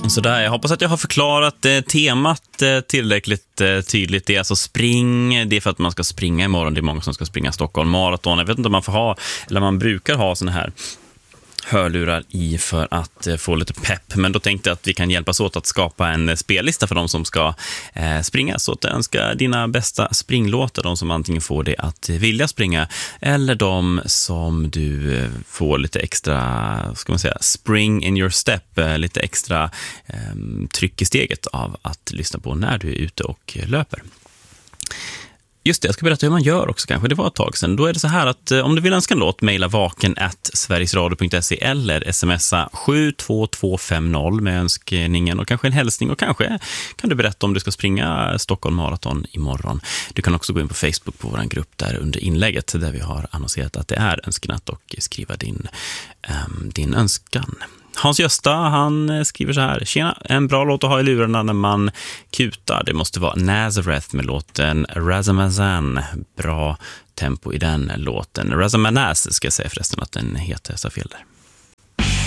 Så där, jag hoppas att jag har förklarat temat tillräckligt tydligt. Det är alltså spring, det är för att man ska springa imorgon. Det är många som ska springa Stockholm Marathon. Jag vet inte om man får ha, eller man brukar ha såna här hörlurar i för att få lite pepp. Men då tänkte jag att vi kan hjälpas åt att skapa en spellista för de som ska springa. Så att önska dina bästa springlåtar, de som antingen får det att vilja springa eller de som du får lite extra, ska man säga, spring in your step, lite extra tryck i steget av att lyssna på när du är ute och löper. Just det, jag ska berätta hur man gör också kanske. Det var ett tag sedan. Då är det så här att om du vill önska en låt, mejla vaken@sverigesradio.se eller smsa 72250 med önskningen och kanske en hälsning. Och kanske kan du berätta om du ska springa Stockholm Marathon imorgon. Du kan också gå in på Facebook på vår grupp där under inlägget där vi har annonserat att det är önskenat och skriva din önskan. Hans Gösta, han skriver så här: tjena, en bra låt att ha i lurarna när man kutar. Det måste vara Nazareth med låten Razamazan. Bra tempo i den låten. Razamanaz ska jag säga förresten att den heter, så fel där.